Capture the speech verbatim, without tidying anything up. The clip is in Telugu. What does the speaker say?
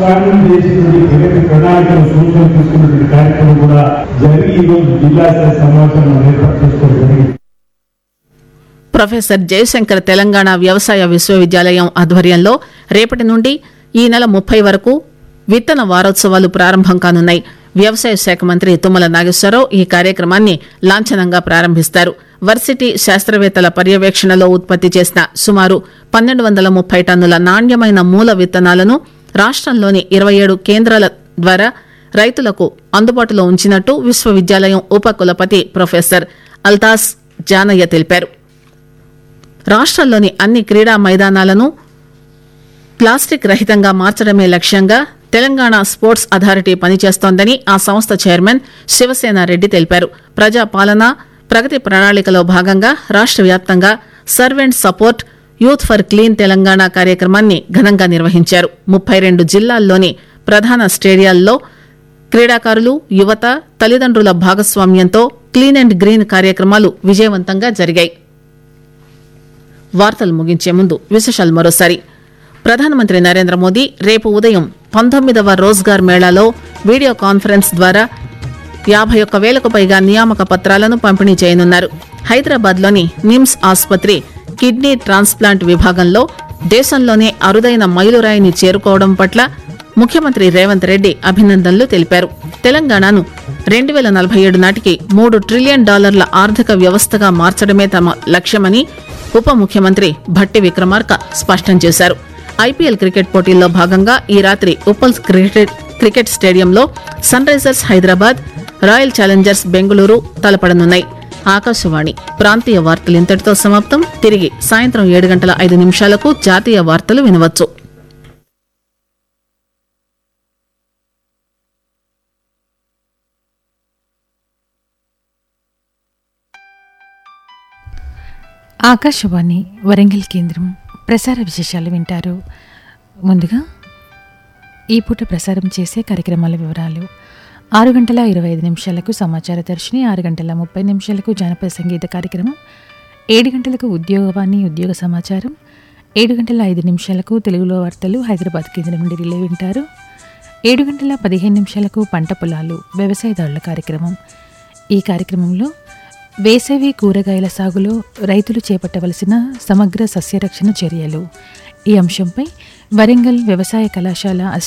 ప్రారంభం చేసినటువంటి ప్రగతి ప్రణాళికను సూచనలు తీసుకున్నటువంటి కార్యక్రమం కూడా జరిగి ఈ రోజు జిల్లా స్థాయి సమావేశం ఏర్పాటు చేసుకోవడం జరిగింది. ప్రొఫెసర్ జయశంకర్ తెలంగాణ వ్యవసాయ విశ్వవిద్యాలయం ఆధ్వర్యంలో రేపటి నుండి ఈ నెల ముప్పై వరకు విత్తన వారోత్సవాలు ప్రారంభం కానున్నాయి. వ్యవసాయ శాఖ మంత్రి తుమ్మల నాగేశ్వరరావు ఈ కార్యక్రమాన్ని లాంఛనంగా ప్రారంభిస్తారు. వర్సిటీ శాస్త్రవేత్తల పర్యవేక్షణలో ఉత్పత్తి చేసిన సుమారు పన్నెండు వందల ముప్పై టన్నుల నాణ్యమైన మూల విత్తనాలను రాష్టంలోని ఇరవై ఏడు కేంద్రాల ద్వారా రైతులకు అందుబాటులో ఉంచినట్టు విశ్వవిద్యాలయం ఉప కులపతి ప్రొఫెసర్ అల్తాస్ జానయ్య తెలిపారు. రాష్టంలోని అన్ని క్రీడా మైదానాలను ప్లాస్టిక్ రహితంగా మార్చడమే లక్ష్యంగా తెలంగాణ స్పోర్ట్స్ అథారిటీ పనిచేస్తోందని ఆ సంస్థ చైర్మన్ శివసేనారెడ్డి తెలిపారు. ప్రజాపాలన ప్రగతి ప్రణాళికలో భాగంగా రాష్ట వ్యాప్తంగా serve and support youth for clean Telangana కార్యక్రమాన్ని ఘనంగా నిర్వహించారు. ముప్పై రెండు జిల్లాల్లోని ప్రధాన స్టేడియాల్లో క్రీడాకారులు, యువత, తల్లిదండ్రుల భాగస్వామ్యంతో క్లీన్ అండ్ గ్రీన్ కార్యక్రమాలు విజయవంతంగా జరిగాయి. వార్తలు ముగించే ముందు విశేషాలు మరోసారి. ప్రధానమంత్రి నరేంద్ర మోదీ రేపు ఉదయం పంతొమ్మిదవ రోజ్గార్ మేళాలో వీడియో కాన్ఫరెన్స్ ద్వారా యాభై ఒక్క వేలకు పైగా నియామక పత్రాలను పంపిణీ చేయనున్నారు. హైదరాబాద్లోని నిమ్స్ ఆసుపత్రి కిడ్నీ ట్రాన్స్ప్లాంట్ విభాగంలో దేశంలోనే అరుదైన మైలురాయిని చేరుకోవడం పట్ల ముఖ్యమంత్రి రేవంత్ రెడ్డి అభినందనలు తెలిపారు. తెలంగాణను రెండు వేల నలభై ఏడు నాటికి మూడు ట్రిలియన్ డాలర్ల ఆర్థిక వ్యవస్థగా మార్చడమే తమ లక్ష్యమని ఉప ముఖ్యమంత్రి భట్టి విక్రమార్క స్పష్టం చేశారు. ఐపీఎల్ క్రికెట్ పోటీల్లో భాగంగా ఈ రాత్రి ఉప్పల్ క్రికెట్ క్రికెట్ స్టేడియంలో sun Risers Hyderabad, royal Challengers Bengaluru తలపడనున్నాయి. Akashvani ప్రాంతీయ వార్తలు ఇంతటితో సమాప్తం. తిరిగి సాయంత్రం ఏడు గంటల ఐదు నిమిషాలకు జాతీయ వార్తలు వినవచ్చు. ఆకాశవాణి వరంగల్ కేంద్రం ప్రసార విశేషాలు వింటారు. ముందుగా ఈ పూట ప్రసారం చేసే కార్యక్రమాల వివరాలు. ఆరు గంటల ఇరవై ఐదు నిమిషాలకు సమాచార దర్శిని, ఆరు గంటల ముప్పై నిమిషాలకు జానపద సంగీత కార్యక్రమం, ఏడు గంటలకు ఉద్యోగవాణి ఉద్యోగ సమాచారం, ఏడు గంటల ఐదు నిమిషాలకు తెలుగులో వార్తలు హైదరాబాద్ కేంద్రం నుండి రిలే వింటారు. ఏడు గంటల పదిహేను నిమిషాలకు పంట పొలాలు వ్యవసాయదారుల కార్యక్రమం. ఈ కార్యక్రమంలో వేసవి కూరగాయల సాగులో రైతులు చేపట్టవలసిన సమగ్ర సస్యరక్షణ చర్యలు ఈ అంశంపై వరంగల్ వ్యవసాయ కళాశాల